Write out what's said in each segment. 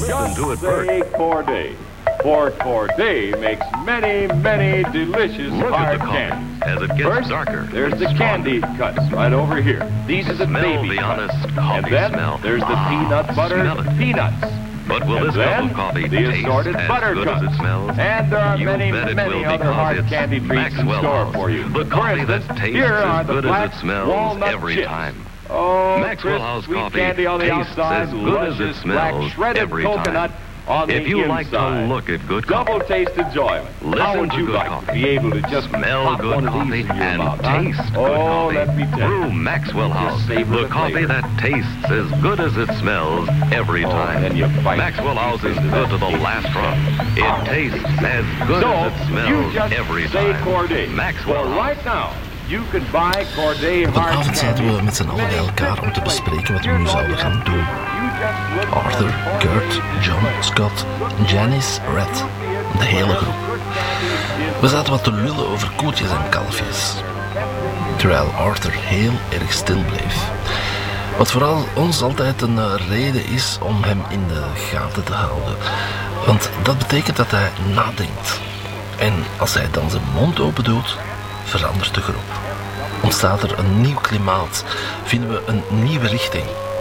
Listen to it burn. Say Corday. For Corday makes many, many delicious Look hard at the coffee candies. as it gets First, darker. there's the stronger. candy cuts right over here. These are the Smell baby the cuts. honest coffee And then smell. there's the peanut butter Smell it. peanuts. But will And this cup then of coffee the taste assorted as butter good as cups. it smells? And there are You many, bet it many will, other because hard it's candy treats in Maxwell store House, for you. the For coffee that instance, tastes here are as the good black as it smells walnut every chips. time. Oh, Maxwell crisp, House sweet coffee candy on the tastes outside, as good as it luscious smells black shredded every coconut time. on the If you inside. like to look at good Double coffee, taste enjoyment. Listen How would to you good like coffee. to be able to just smell pop good one of coffee these in your and mouth, huh? taste good Oh, coffee. let me tell you. Brew Maxwell Just House, savor the the coffee flavor. that tastes as good as it smells every Oh, time. and then you bite Maxwell House is into good that to the cake. last drop. It tastes as good So, as it you smells just every say time. Corday. Maxwell Well, House. right now, you can buy Corday Op een hard avond zaten we candy. met z'n allen bij elkaar om te bespreken wat we nu zouden gaan doen. Arthur, Kurt, John, Scott, Janice, Red. De hele groep. We zaten wat te lullen over koetjes en kalfjes. Terwijl Arthur heel erg stil bleef. Wat vooral ons altijd een reden is om hem in de gaten te houden. Want dat betekent dat hij nadenkt. En als hij dan zijn mond open doet, verandert de groep. Ontstaat er een nieuw klimaat, vinden we een nieuwe richting.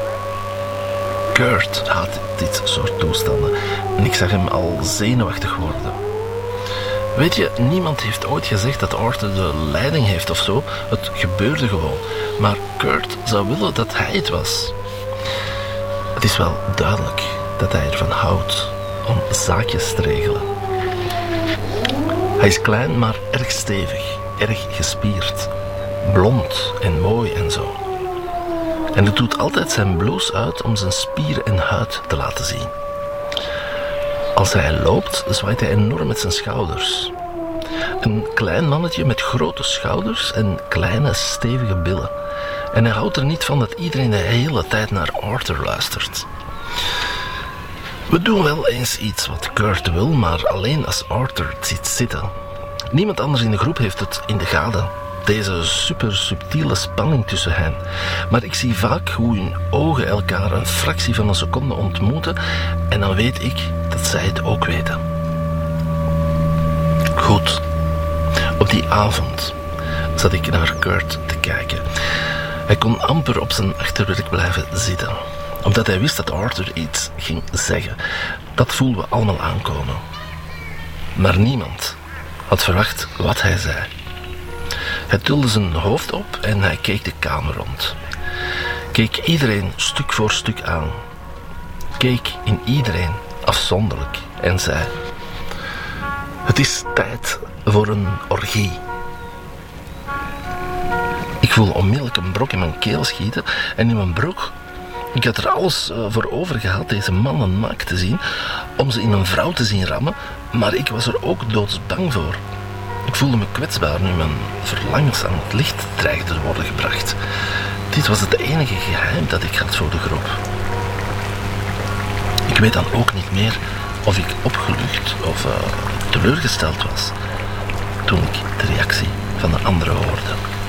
Kurt haat dit soort toestanden en ik zag hem al zenuwachtig worden. Weet je, niemand heeft ooit gezegd dat Arthur de leiding heeft of zo. Het gebeurde gewoon. Maar Kurt zou willen dat hij het was. Het is wel duidelijk dat hij ervan houdt om zaakjes te regelen. Hij is klein, maar erg stevig, erg gespierd. Blond en mooi en zo. En hij doet altijd zijn blouse uit om zijn spieren en huid te laten zien. Als hij loopt, zwaait hij enorm met zijn schouders. Een klein mannetje met grote schouders en kleine stevige billen. En hij houdt er niet van dat iedereen de hele tijd naar Arthur luistert. We doen wel eens iets wat Kurt wil, maar alleen als Arthur het ziet zitten. Niemand anders in de groep heeft het in de gaten. Deze super subtiele spanning tussen hen. Maar ik zie vaak hoe hun ogen elkaar een fractie van een seconde ontmoeten en dan weet ik dat zij het ook weten. Goed. Op die avond zat ik naar Kurt te kijken. Hij kon amper op zijn achterwerk blijven zitten, omdat hij wist dat Arthur iets ging zeggen. Dat voelden we allemaal aankomen. Maar niemand had verwacht wat hij zei. Hij tilde zijn hoofd op en hij keek de kamer rond. Keek iedereen stuk voor stuk aan. Keek in iedereen afzonderlijk en zei: het is tijd voor een orgie. Ik voel onmiddellijk een brok in mijn keel schieten en in mijn broek. Ik had er alles voor over gehad deze mannen naakt te zien, om ze in een vrouw te zien rammen, maar ik was er ook doodsbang voor. Ik voelde me kwetsbaar nu mijn verlangens aan het licht dreigden te worden gebracht. Dit was het enige geheim dat ik had voor de groep. Ik weet dan ook niet meer of ik opgelucht of teleurgesteld was toen ik de reactie van de anderen hoorde.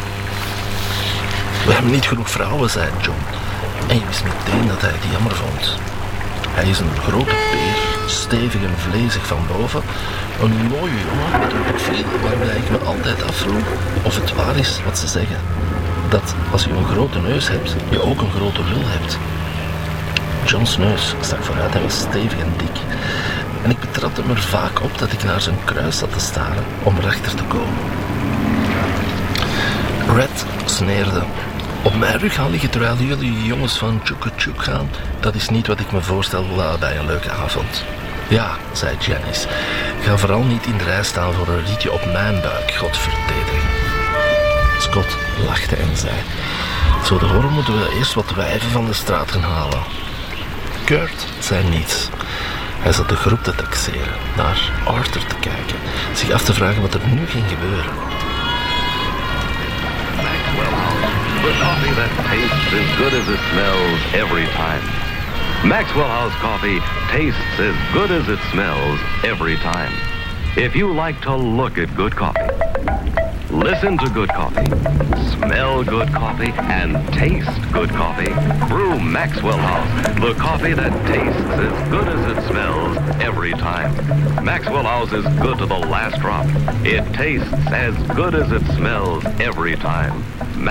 We hebben niet genoeg vrouwen, zei John. En je wist meteen dat hij het jammer vond. Hij is een grote peer, stevig en vlezig van boven. Een mooie jongen met een profiel waarbij ik me altijd afvroeg of het waar is wat ze zeggen. Dat als je een grote neus hebt, je ook een grote lul hebt. John's neus stak vooruit en was stevig en dik. En ik betrapte me er vaak op dat ik naar zijn kruis zat te staren om erachter te komen. Red sneerde. Op mijn rug gaan liggen terwijl jullie jongens van Chukachuk gaan, dat is niet wat ik me voorstel bij een leuke avond. Ja, zei Janice, ga vooral niet in de rij staan voor een rietje op mijn buik, godvertedering. Scott lachte en zei: zo te horen moeten we eerst wat wijven van de straat gaan halen. Kurt zei niets. Hij zat de groep te taxeren, naar Arthur te kijken, zich af te vragen wat er nu ging gebeuren. The coffee that tastes as good as it smells every time. Maxwell House coffee tastes as good as it smells every time. If you like to look at good coffee, Listen to good coffee, smell good coffee, and taste good coffee. Brew Maxwell House, the coffee that tastes as good as it smells every time. Maxwell House is good to the last drop. It tastes as good as it smells every time.